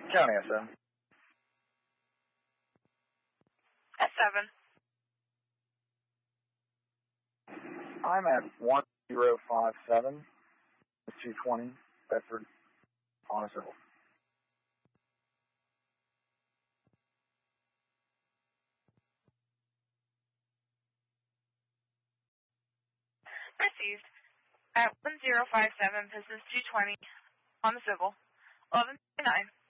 County SM. S7. I'm at 1057, 220, Bedford, on a civil. Received. At 1057, business 220, on the civil. 11:29.